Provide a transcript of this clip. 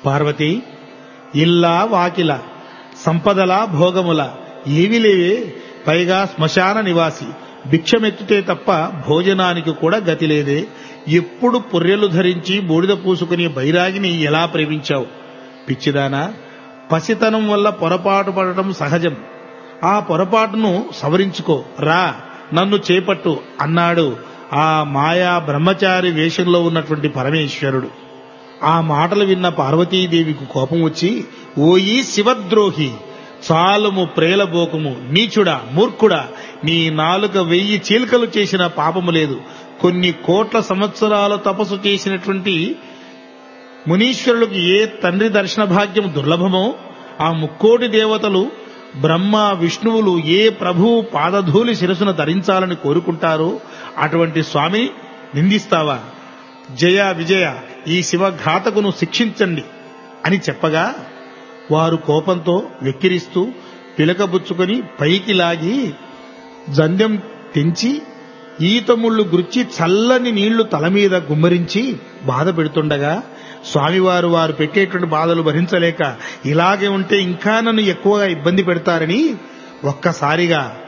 పార్వతి, ఇల్లా వాకిల, సంపదల భోగముల ఏవి లేవే, పైగా శ్మశాన నివాసి, భిక్షమెత్తుతే తప్ప భోజనానికి కూడా గతి లేదే. ఎప్పుడు పొర్రెలు ధరించి బూడిద పూసుకుని బైరాగిని ఎలా ప్రేమించావు? పిచ్చిదానా, పసితనం వల్ల పొరపాటు పడటం సహజం. ఆ పొరపాటును సవరించుకో, రా నన్ను చేపట్టు అన్నాడు ఆ మాయా బ్రహ్మచారి వేషంలో ఉన్నటువంటి పరమేశ్వరుడు. ఆ మాటలు విన్న పార్వతీదేవికి కోపం వచ్చి, ఓయి శివద్రోహి, చాలుము ప్రేలబోకము, నీచుడా, మూర్ఖుడా, నీ నాలుక 1000 చీల్కలు చేసిన పాపము లేదు. కొన్ని కోట్ల సంవత్సరాల తపస్సు చేసినటువంటి మునీశ్వరులకు ఏ తండ్రి దర్శన భాగ్యం దుర్లభమో, ఆ 3,000,000 దేవతలు బ్రహ్మ విష్ణువులు ఏ ప్రభువు పాదధూళి శిరసును ధరించాలని కోరుకుంటారో అటువంటి స్వామిని నిందిస్తావా? జయ విజయ, ఈ శివఘాతకును శిక్షించండి అని చెప్పగా వారు కోపంతో వెక్కిరిస్తూ పిలకబుచ్చుకొని పైకి లాగి జంధ్యం తెంచి ఈతముళ్లు గుర్చి చల్లని నీళ్లు తల మీద గుమ్మరించి బాధ పెడుతుండగా స్వామివారు వారు పెట్టేటువంటి బాధలు భరించలేక, ఇలాగే ఉంటే ఇంకా నన్ను ఎక్కువగా ఇబ్బంది పెడతారని ఒక్కసారిగా